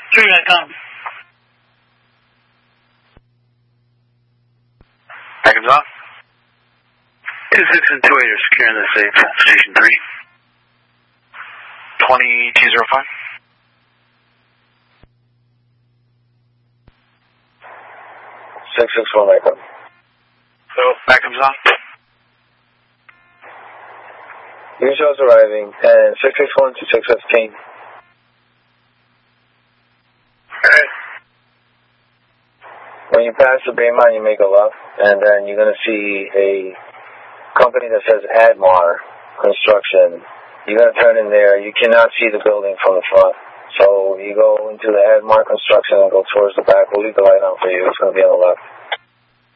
3.com. Package off. 26 and 28 are securing the safe. Station 3. 2205. 661 Backup. So, backup's on. Usual's arriving, and 661 to 615. Alright. When you pass the Baymont, you make a left, and then you're going to see a company that says Admar Construction. You're going to turn in there. You cannot see the building from the front. So you go into the Admar Construction and go towards the back. We'll leave the light on for you. It's going to be on the left.